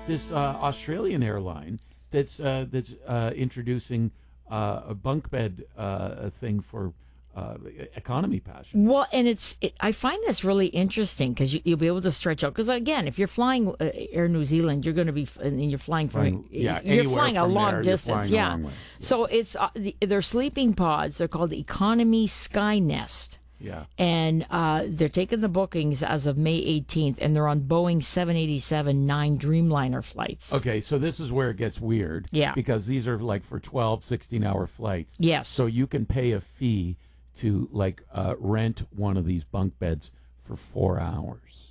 this Australian airline that's introducing a bunk bed thing for economy passengers. Well, and I find this really interesting because you'll be able to stretch out. Because again, if you're flying Air New Zealand, you're going to be, and you're flying from, you're flying a long distance. Yeah. So it's they're sleeping pods. They're called Economy Sky Nest. Yeah. And they're taking the bookings as of May 18th, and they're on Boeing 787-9 Dreamliner flights. Okay, so this is where it gets weird. Yeah. Because these are like for 12, 16-hour flights. Yes. So you can pay a fee to rent one of these bunk beds for 4 hours.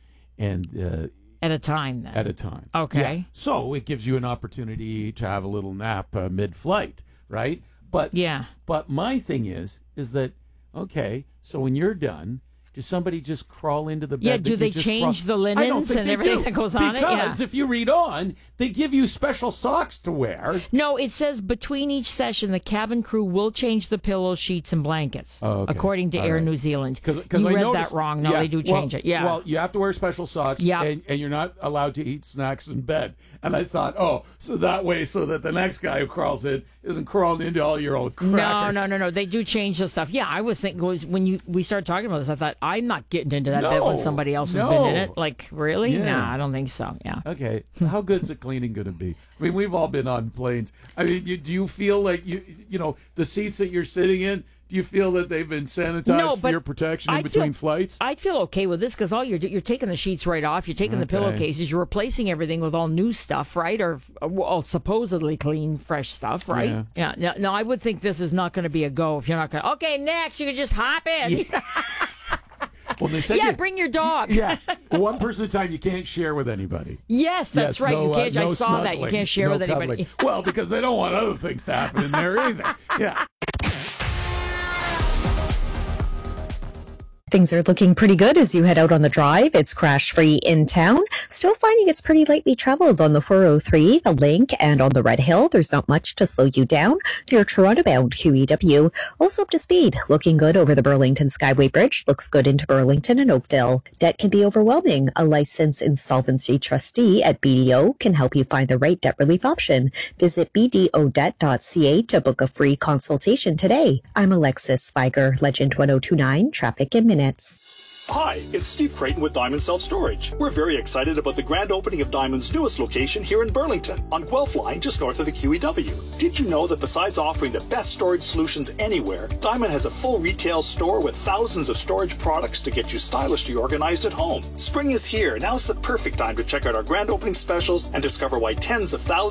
And at a time, then? At a time. Okay. Yeah. So it gives you an opportunity to have a little nap mid-flight, right? But my thing is that, okay, so when you're done, does somebody just crawl into the bed? Yeah, do they change the linens and everything that goes on it? Because if you read on, they give you special socks to wear. No, it says between each session, the cabin crew will change the pillows, sheets, and blankets, according to Air New Zealand. Because you read that wrong. No, they do change it. Yeah. Well, you have to wear special socks, and you're not allowed to eat snacks in bed. And I thought, so that the next guy who crawls in isn't crawling into all your old crackers. No. They do change the stuff. Yeah, I was thinking, when we started talking about this, I thought, I'm not getting into that bed when somebody else has been in it. Like, really? Yeah. Nah, I don't think so. Yeah. Okay. How good's the cleaning going to be? I mean, we've all been on planes. I mean, do you feel like the seats that you're sitting in? Do you feel that they've been sanitized for your protection in between flights? I feel okay with this because you're taking the sheets right off. You're taking the pillowcases. You're replacing everything with all new stuff, right? Or all supposedly clean, fresh stuff, right? Yeah. No, I would think this is not going to be a go if you're not going to. Okay, next you can just hop in. Yeah. Well, they said bring your dog. Yeah, one person at a time. You can't share with anybody. Yes, that's right. No, you can't. I saw snuggling, that. You can't share with anybody. Well, because they don't want other things to happen in there either. Yeah. Things are looking pretty good as you head out on the drive. It's crash-free in town. Still finding it's pretty lightly traveled on the 403, the Link, and on the Red Hill. There's not much to slow you down near Toronto-bound QEW. Also up to speed. Looking good over the Burlington Skyway Bridge. Looks good into Burlington and Oakville. Debt can be overwhelming. A licensed insolvency trustee at BDO can help you find the right debt relief option. Visit bdodebt.ca to book a free consultation today. I'm Alexis Spiger, Legend 1029, Traffic in Minutes. Hi, it's Steve Creighton with Diamond Self-Storage. We're very excited about the grand opening of Diamond's newest location here in Burlington, on Guelph Line, just north of the QEW. Did you know that besides offering the best storage solutions anywhere, Diamond has a full retail store with thousands of storage products to get you stylishly organized at home? Spring is here. Now's the perfect time to check out our grand opening specials and discover why tens of thousands